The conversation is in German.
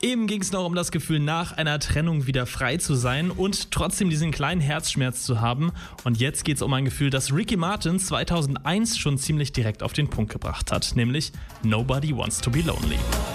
Eben ging es noch um das Gefühl, nach einer Trennung wieder frei zu sein und trotzdem diesen kleinen Herzschmerz zu haben. Und jetzt geht es um ein Gefühl, das Ricky Martin 2001 schon ziemlich direkt auf den Punkt gebracht hat, nämlich Nobody Wants to Be Lonely.